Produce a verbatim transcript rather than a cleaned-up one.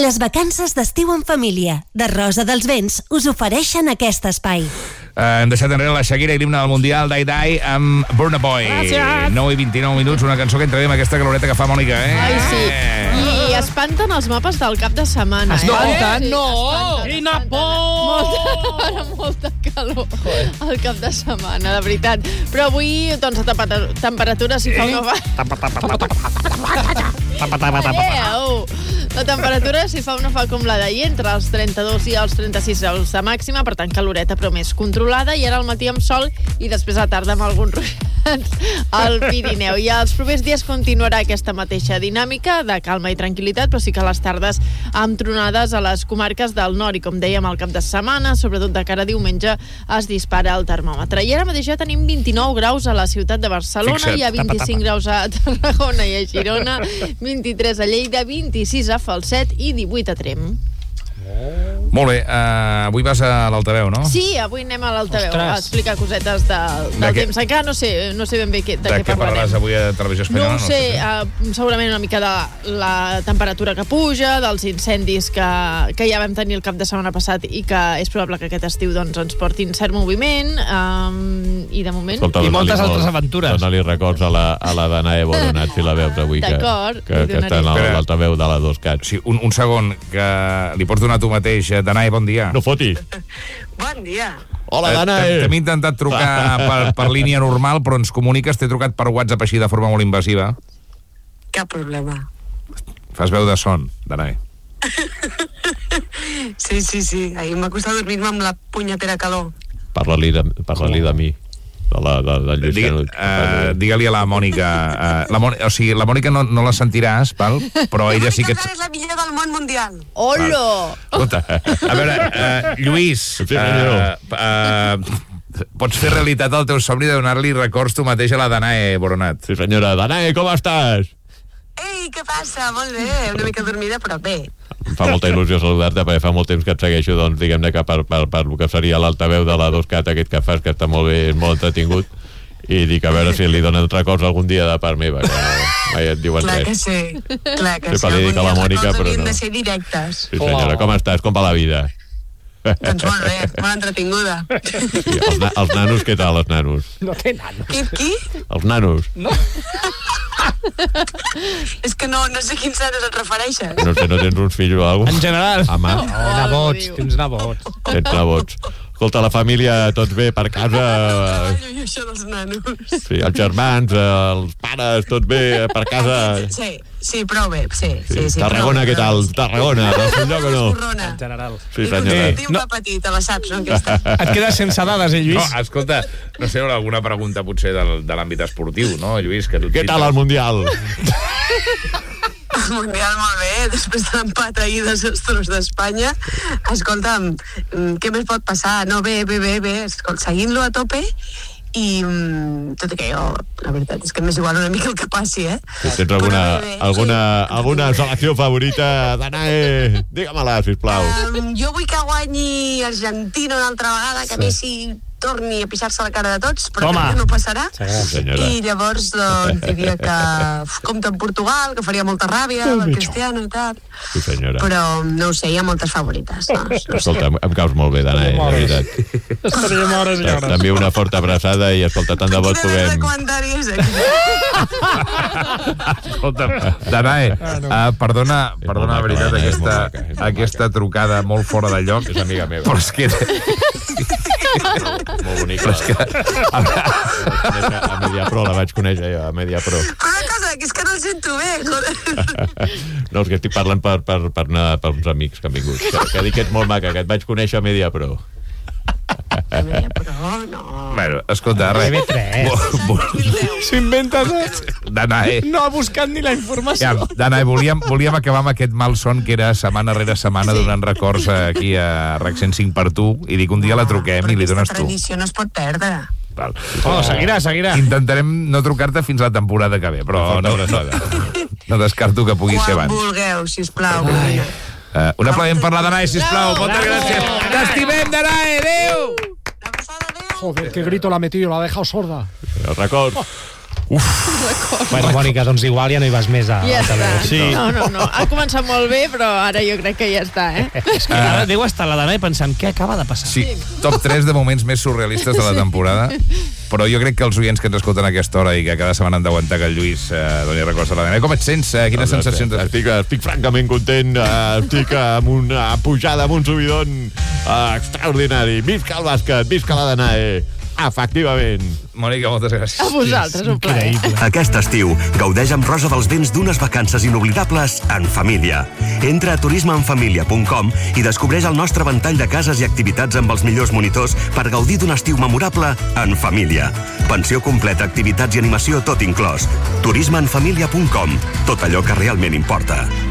Les vacances d'estiu en família de Rosa dels Vents us ofereixen aquest espai. Uh, hem deixat enrere la Shakira i l'himne del Mundial, Dai Dai, amb Burna Boy. Gràcies. nou i vint-i-nou minuts, una cançó que entra bé amb aquesta caloreta que fa Mònica, eh? Ai, sí. I espanten els mapes del cap de setmana, eh? Espanten? Sí, No! espanten. Quina por! Molta, molta calor al cap de setmana, de veritat. Però avui, doncs, a temper- temperatura si fa una... Adéu! La temperatura si fa una fa com la d'ahir, entre els trenta-dos i els trenta-sis graus de màxima, per tant caloreta però més controlada, i ara al matí amb sol i després a tarda amb alguns ruixats al Pirineu. I els propers dies continuarà aquesta mateixa dinàmica de calma i tranquil·litat, però sí que a les tardes amb tronades a les comarques del nord, i com dèiem al cap de setmana, sobretot de cara a diumenge, es dispara el termòmetre. I ara mateix ja tenim vint-i-nou graus a la ciutat de Barcelona, Fixa't. hi ha vint-i-cinc graus a Tarragona i a Girona, vint-i-tres a Lleida, vint-i-sis a Falset i divuit a Trem. Molt bé, uh, avui vas a l'Altaveu, no? Sí, avui anem a l'Altaveu Ostres. a explicar cosetes de, del De què? temps. Encara no sé, no sé ben bé què, de, De què què parlaràs parlarem. avui a Televisió No Espanyola? ho sé, uh, segurament una mica de la temperatura que puja, dels incendis que, que ja vam tenir el cap de setmana passat i que és probable que aquest estiu doncs, ens portin cert moviment, um, i de moment... Escolta, I dona-li moltes molt- altres aventures. Dona-li records a la, a la Danae Boronat, si la veus avui, que, D'acord, que, li que està en donaré. l'altaveu de la dos cat. Sí, un, un segon, que li pots donar tu mateix. Danae, bon dia. No fotis. Bon dia. Hola, Eh, Danae. T'hem intentat trucar per, per línia normal, però ens comuniques, t'he trucat per WhatsApp així de forma molt invasiva. Cap problema. Fas veu de son, Danae. Sí, sí, sí. Ahir m'ha costat dormir-me amb la punyetera calor. Parla-li de, parla-li de mi. De la, de, de Lluís Digue, Canut. uh, digue-li a la Mònica... Uh, la Mònica o sigui, la Mònica no, no la sentiràs, val? Però ella sí que... La Mònica és la millor del món mundial. Hola! Escolta, a veure, uh, Lluís, Sí, senyor. uh, uh, pots fer realitat el teu somni de donar-li records tu mateix a la Danae Boronat. Sí, senyora. Danae, com estàs? Ei, què passa? Molt bé. Una mica dormida, però bé. Em fa molta il·lusió saludar-te, perquè fa molt temps que et segueixo, doncs, diguem-ne que per, per, per el que seria l'altaveu de la dos cat, aquest que fas, que està molt bé, molt entretingut, i dic, a veure si li donen records algun dia de part meva, que no, mai et diuen Clar que res. sí. Clar que Sempre sí. li dic a la Algun dia els Mònica, records però haurien no. de ser directes. Sí, senyora, com estàs? Com va la vida? Doncs molt bé, molt entretinguda. Sí, els, na els nanos, què tal, els nanos? No té nanos. Qui? Qui? Els nanos? No. És que no, no sé quins nanos et refereixes. No sé, no tens uns fills o alguna En cosa? general. Home, Oh, nebots, Déu. tens nebots. tens nebots. Escolta, la família, tots bé per casa? Ai, això dels nanos. Sí, els germans, els pares, tots bé per casa? Sí, sí, prou bé. Sí, sí, sí, Tarragona, prou bé, què tal? prou bé. Tarragona, vols un lloc o no? Corrona. En general. Sí, I senyora. Constantí un No. no. petita, la saps, no? Aquesta. Et quedes sense dades, eh, No, Lluís? escolta, no sé, alguna pregunta potser del, de l'àmbit esportiu, no, Lluís? Que tu Què tal el Mundial? El Mundial molt bé, després de l'empat ahir desastrós d'Espanya. Escolta'm, mm, què més pot passar? No, bé, bé, bé, bé. Escolta, seguint-lo a tope i mm, tot i que jo, la veritat és que m'és igual una mica el que passi, eh? Si tens alguna, Però bé, bé, alguna, sí. alguna selecció favorita, Danae, digue-me-la, sisplau. Um, jo vull que guanyi Argentina una altra vegada, que Messi torni a pixar-se la cara de tots, però Home. crec que no passarà. Sí, senyora. I llavors, doncs, diria que uf, compta amb Portugal, que faria molta ràbia, el Cristiano i tal. Sí, senyora. Però, no ho sé, hi ha moltes favorites. No, no sé. Escolta, em, em caus molt bé, Danae, de veritat. Estaríem hores i hores. També una forta abraçada i, escolta, tant de bo et Quina mena de puguem... comentari és aquí? Escolta, Danae, uh, perdona, perdona, de molt veritat, maca, és molt aquesta, maca, és molt aquesta trucada molt fora de lloc. És amiga meva. Però és que... Molt bonica. Però és que... La vaig conèixer a Mediapro, la vaig conèixer jo, a Mediapro. Però una cosa, que és que no el sento bé, joder. No, és que estic parlant per, per, per, anar, per uns amics que han vingut. Que, que dic que ets molt maca, que et vaig conèixer a Mediapro. Però no... Bueno, escolta, res. T V tres. Bo- bo- S'inventa tot. Danae, No ha buscat ni la informació. ja, Danae, volíem, volíem acabar amb aquest mal son que era setmana rere setmana donant records aquí a RAC cent cinc per tu, i dic un dia la truquem Però i li dones aquesta tu. tradició no es pot perdre. Val. Oh, seguirà, seguirà. Intentarem no trucar-te fins la temporada que ve, però no, no, no descarto que pugui ser Quan abans. vulgueu, sisplau. Uh, un aplaudiment per la Danae, sisplau. Moltes gràcies. T'estimem, Danae. Adéu. Una passada, adéu. Joder, qué grito la ha metido, la ha dejado sorda. Els records. Uf. Bueno, Mònica, doncs igual ja no hi vas més a Ja l'altaveu. està. Sí. No, no, no. Ha començat molt bé, però ara jo crec que ja està, eh? És que ara deu estar la Dana pensant què acaba de passar. Sí, top tres de moments més surrealistes de la temporada. Però jo crec que els oients que ens escolten a aquesta hora i que cada setmana han d'aguantar que el Lluís eh, doni records a la Dana. Com et sents? Eh, quines sensacions? Estic, estic francament content, eh, estic amb una pujada, amb un subidon eh, extraordinari. Visca el bàsquet, visca la Danae. Efectivament. Mònica, moltes gràcies. A vosaltres, un plaer. Aquest estiu, gaudeix amb Rosa dels Vents d'unes vacances inoblidables en família. Entra a turisme en família punt com i descobreix el nostre ventall de cases i activitats amb els millors monitors per gaudir d'un estiu memorable en família. Pensió completa, activitats i animació tot inclòs. turisme en família punt com. Tot allò que realment importa.